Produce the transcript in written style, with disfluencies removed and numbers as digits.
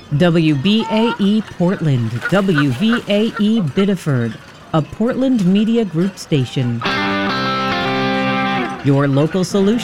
WBAE Portland, WVAE Biddeford, a Portland Media Group station. Your local solution.